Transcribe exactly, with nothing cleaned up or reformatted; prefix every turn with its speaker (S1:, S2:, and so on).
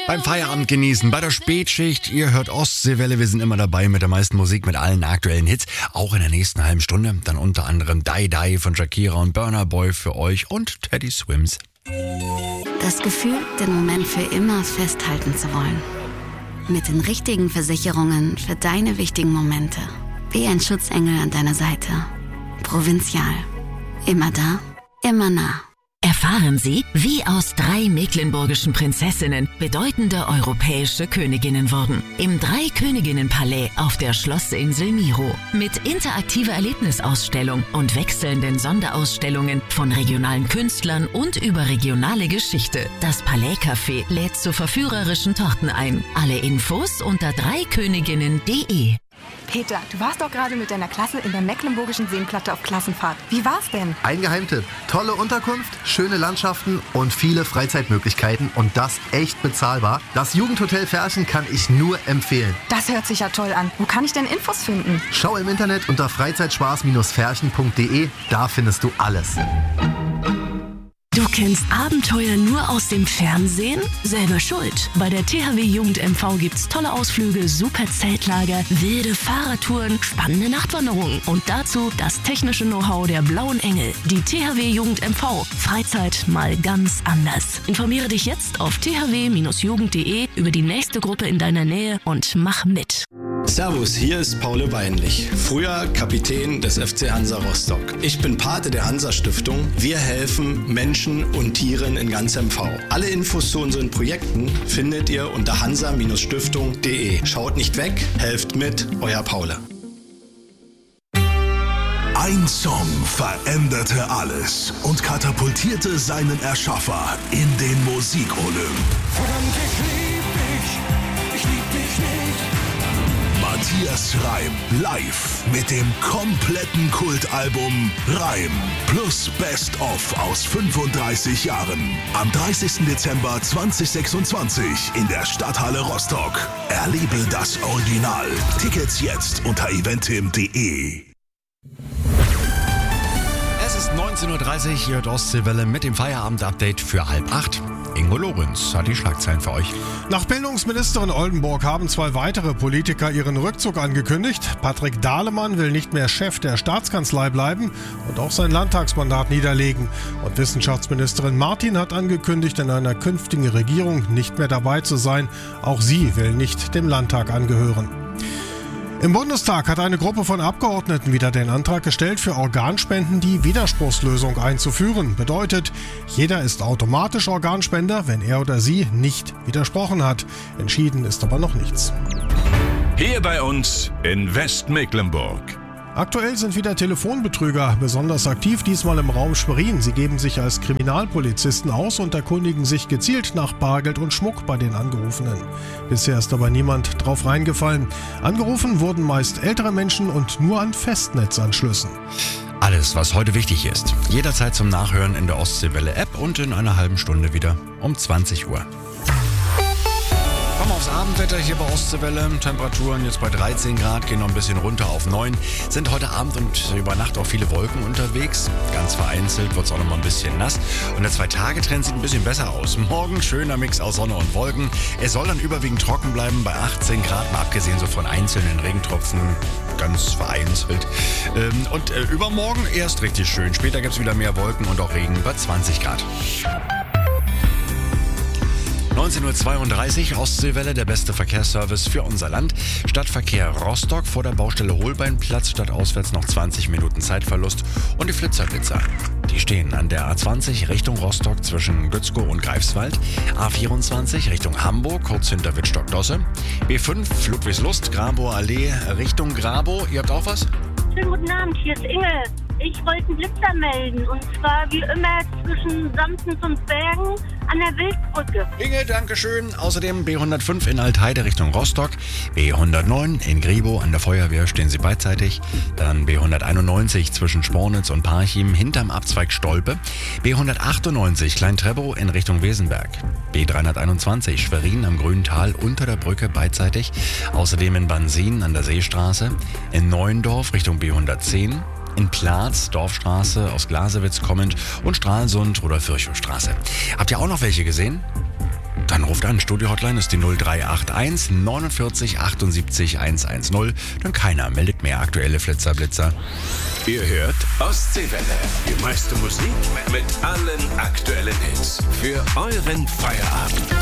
S1: Beim Feierabend genießen, bei der Spätschicht. Ihr hört Ostseewelle, wir sind immer dabei mit der meisten Musik, mit allen aktuellen Hits. Auch in der nächsten halben Stunde. Dann unter anderem Die Die von Shakira und Burna Boy für euch und Teddy Swims.
S2: Das Gefühl, den Moment für immer festhalten zu wollen. Mit den richtigen Versicherungen für deine wichtigen Momente. Wie ein Schutzengel an deiner Seite. Provinzial. Immer da, immer nah.
S3: Erfahren Sie, wie aus drei mecklenburgischen Prinzessinnen bedeutende europäische Königinnen wurden. Im Drei-Königinnen-Palais auf der Schlossinsel Miro. Mit interaktiver Erlebnisausstellung und wechselnden Sonderausstellungen von regionalen Künstlern und überregionale Geschichte. Das Palais-Café lädt zu verführerischen Torten ein. Alle Infos unter dreiköniginnen punkt de.
S4: Peter, du warst doch gerade mit deiner Klasse in der Mecklenburgischen Seenplatte auf Klassenfahrt. Wie war's denn?
S5: Ein Geheimtipp. Tolle Unterkunft, schöne Landschaften und viele Freizeitmöglichkeiten und das echt bezahlbar. Das Jugendhotel Ferchen kann ich nur empfehlen.
S4: Das hört sich ja toll an. Wo kann ich denn Infos finden?
S5: Schau im Internet unter freizeitspaß ferchen punkt de. Da findest du alles.
S6: Du kennst Abenteuer nur aus dem Fernsehen? Selber schuld. Bei der T H W Jugend M V gibt's tolle Ausflüge, super Zeltlager, wilde Fahrradtouren, spannende Nachtwanderungen und dazu das technische Know-how der Blauen Engel. Die T H W Jugend M V. Freizeit mal ganz anders. Informiere dich jetzt auf t h w jugend punkt de über die nächste Gruppe in deiner Nähe und mach mit.
S7: Servus, hier ist Paul Weinlich, früher Kapitän des F C Hansa Rostock. Ich bin Pate der Hansa-Stiftung. Wir helfen Menschen und Tieren in ganz M V. Alle Infos zu unseren Projekten findet ihr unter hansa Stiftung punkt de. Schaut nicht weg, helft mit, euer Paul.
S8: Ein Song veränderte alles und katapultierte seinen Erschaffer in den Musikolymp.
S9: Verdammt, ich lieb dich, ich lieb dich nicht.
S8: Matthias Reim live mit dem kompletten Kultalbum Reim plus Best of aus fünfunddreißig Jahren. Am dreißigsten Dezember zweitausendsechsundzwanzig in der Stadthalle Rostock. Erlebe das Original. Tickets jetzt unter eventim punkt de.
S1: Es ist neunzehn Uhr dreißig, ihr hört Ostseewelle mit dem Feierabend-Update für halb acht. Ingo Lorenz hat die Schlagzeilen für euch.
S10: Nach Bildungsministerin Oldenburg haben zwei weitere Politiker ihren Rückzug angekündigt. Patrick Dahlemann will nicht mehr Chef der Staatskanzlei bleiben und auch sein Landtagsmandat niederlegen. Und Wissenschaftsministerin Martin hat angekündigt, in einer künftigen Regierung nicht mehr dabei zu sein. Auch sie will nicht dem Landtag angehören. Im Bundestag hat eine Gruppe von Abgeordneten wieder den Antrag gestellt, für Organspenden die Widerspruchslösung einzuführen. Bedeutet, jeder ist automatisch Organspender, wenn er oder sie nicht widersprochen hat. Entschieden ist aber noch nichts.
S11: Hier bei uns in Westmecklenburg.
S10: Aktuell sind wieder Telefonbetrüger besonders aktiv, diesmal im Raum Schwerin. Sie geben sich als Kriminalpolizisten aus und erkundigen sich gezielt nach Bargeld und Schmuck bei den Angerufenen. Bisher ist aber niemand drauf reingefallen. Angerufen wurden meist ältere Menschen und nur an Festnetzanschlüssen.
S1: Alles, was heute wichtig ist. Jederzeit zum Nachhören in der Ostseewelle-App und in einer halben Stunde wieder um zwanzig Uhr. Kommen aufs Abendwetter hier bei Ostseewelle. Temperaturen jetzt bei dreizehn Grad, gehen noch ein bisschen runter auf neun. Sind heute Abend und über Nacht auch viele Wolken unterwegs. Ganz vereinzelt wird es auch noch mal ein bisschen nass. Und der Zwei-Tage-Trend sieht ein bisschen besser aus. Morgen schöner Mix aus Sonne und Wolken. Es soll dann überwiegend trocken bleiben bei achtzehn Grad, mal abgesehen so von einzelnen Regentropfen. Ganz vereinzelt. Ähm, und äh, übermorgen erst richtig schön. Später gibt es wieder mehr Wolken und auch Regen bei zwanzig Grad. neunzehn Uhr zweiunddreißig, Ostseewelle, der beste Verkehrsservice für unser Land. Stadtverkehr Rostock vor der Baustelle Holbeinplatz, stadtauswärts noch zwanzig Minuten Zeitverlust. Und die Flitzerblitzer, die stehen an der A zwanzig Richtung Rostock zwischen Gützkow und Greifswald, A vierundzwanzig Richtung Hamburg, kurz hinter Wittstock-Dosse, B fünf Ludwigslust, Grabower Allee Richtung Grabow. Ihr habt auch was?
S12: Schönen guten Abend, hier ist Inge. Ich wollte einen Blitzer melden und zwar wie immer zwischen Samtens und Bergen an der Wildbrücke.
S1: Inge, danke schön. Außerdem B hundertfünf in Altheide Richtung Rostock, B hundertneun in Gribow an der Feuerwehr stehen sie beidseitig, dann B hunderteinundneunzig zwischen Spornitz und Parchim hinterm Abzweig Stolpe, B hundertachtundneunzig Klein-Treppow in Richtung Wesenberg, B dreihunderteinundzwanzig Schwerin am Grüntal unter der Brücke beidseitig, außerdem in Bansin an der Seestraße, in Neuendorf Richtung B hundertzehn, in Platz, Dorfstraße, aus Glasewitz kommend und Stralsund oder Virchowstraße. Habt ihr auch noch welche gesehen? Dann ruft an. Studio-Hotline ist die null drei acht eins neunundvierzig achtundsiebzig hundertzehn. Denn keiner meldet mehr aktuelle Flitzer-Blitzer.
S11: Ihr hört Ostseewelle. Die meiste Musik mit allen aktuellen Hits. Für euren Feierabend.